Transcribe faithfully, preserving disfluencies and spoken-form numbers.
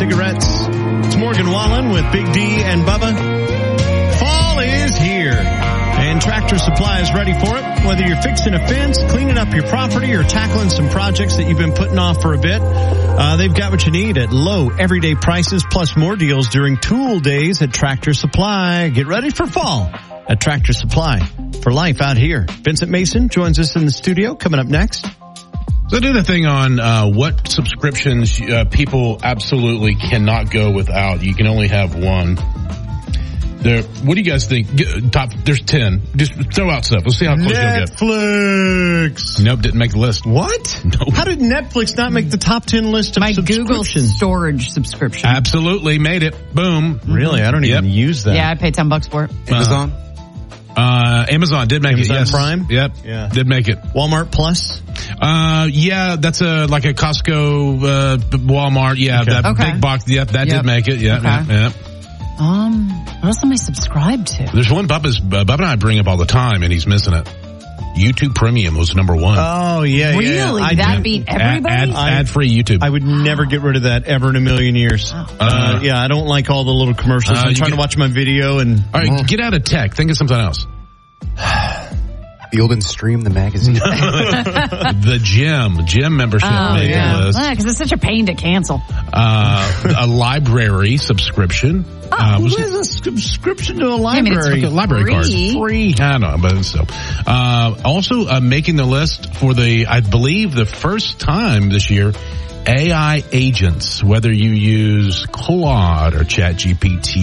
cigarettes. It's Morgan Wallen with Big D and Bubba. Fall is here, and Tractor Supply is ready for it. Whether you're fixing a fence, cleaning up your property, or tackling some projects that you've been putting off for a bit, uh, they've got what you need at low everyday prices, plus more deals during Tool Days at Tractor Supply. Get ready for fall at Tractor Supply. For life out here. Vincent Mason joins us in the studio. Coming up next. So I did a thing on uh, what subscriptions uh, people absolutely cannot go without. You can only have one. There, what do you guys think? Get, top, there's ten. Just throw out stuff. Let's see how close you'll get. Netflix. Nope, didn't make the list. What? Nope. How did Netflix not make the top ten list of My subscriptions? Google storage subscription. Absolutely made it. Boom. Really? I don't Yep. even use that. Yeah, I paid ten bucks for it. Amazon? Uh, Amazon did make Amazon it. Yes. Prime? Yep. Yeah. Did make it. Walmart Plus? Uh, yeah, that's a, like a Costco, uh, Walmart. Yeah, Okay. that Okay. big box. Yep, that Yep. did make it. Yeah, Okay. yeah, yeah. Um, what else am I subscribed to? There's one Bubba's, uh, Bubba and I bring up all the time, and he's missing it. YouTube Premium was number one. Oh, yeah, Really? yeah. I That do- beat Ad, everybody? ad, ad-free YouTube. I would never get rid of that ever in a million years. Wow. Uh, yeah, I don't like all the little commercials. Uh, I'm you trying get- to watch my video and... all right, get out of tech. Think of something else. Field and Stream, the magazine. The gym, gym membership Oh, made yeah. the list. Because it's such a pain to cancel. Uh, a library subscription. Oh, uh, Who was has a subscription to a I mean, it's library? like a library card. free. Free. I don't know, but so. Uh, also, uh, making the list for the, I believe, the first time this year, A I agents, whether you use Claude or ChatGPT